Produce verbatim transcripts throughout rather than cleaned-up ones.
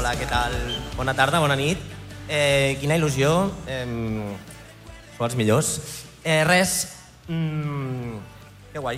Hola, què tal? Bona tarda, bona nit. Eh, quina il·lusió. Eh, sou els millors. Eh, res. Mm, que guai.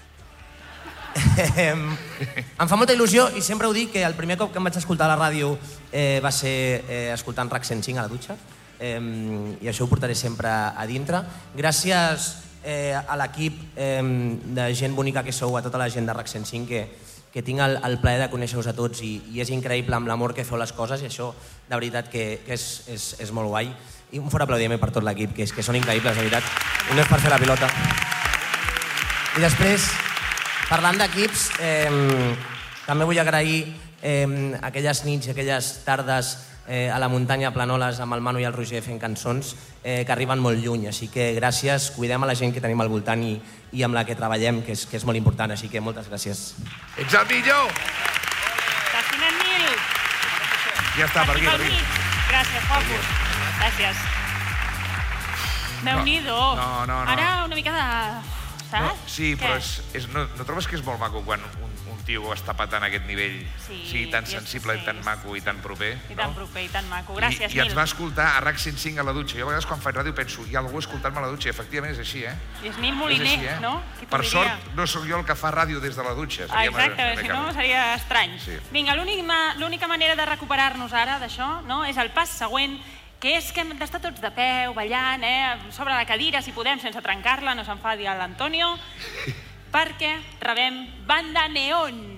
Eh, em fa molta il·lusió i sempre ho dic que el primer cop que em vaig escoltar a la ràdio eh, va ser eh, escoltant RAC cent cinc a la dutxa. Eh, I això ho portaré sempre a dintre. Gràcies eh, a l'equip eh, de gent bonica que sou, a tota la gent de RAC cent cinc, que, que tinc el, el plaer de conèixer-vos a tots i, i és increïble amb l'amor que feu les coses i això, de veritat, que, que és, és, és molt guai. I un fort aplaudiment per tot l'equip, que, és, que són increïbles, de veritat. I no és per fer la pilota. I després, parlant d'equips, eh, també vull agrair eh, aquelles nits i aquelles tardes eh, a la muntanya a Planoles amb el Manu i el Roger fent cançons eh, que arriben molt lluny. Així que gràcies, cuidem a la gent que tenim al voltant i, i amb la que treballem, que és, que és molt important. Així que moltes gràcies. Ets el millor! T'estimen mil! Ja està, per aquí, per aquí. Gràcies, Focus. Gràcies. Déu-n'hi-do. No, no, no. Ara una mica de... No, Saps? sí, Què? però és, és, no, no trobes que és molt maco quan un, un tio està patant a aquest nivell, Sí, sigui tan i és- sensible i tan sí, maco i tan proper? I tan proper i tan maco. Gràcies, I, I ens mil. va escoltar a RAC cent cinc a la dutxa. Jo a vegades quan faig ràdio penso, hi ha algú escoltant-me a la dutxa, i efectivament és així, eh? I és Nil Moliner, És així, eh? no? Qui t'ho Per diria? sort no sóc jo el que fa ràdio des de la dutxa. Ah, Seria exacte, una si mica no més. seria estrany. Sí. Vinga, l'única l'única manera de recuperar-nos ara d'això, no?, és el pas següent, que és que hem d'estar tots de peu, ballant, eh, sobre la cadira, si podem, sense trencar-la, no s'enfadi l'Antonio, perquè rebem Banda Neón.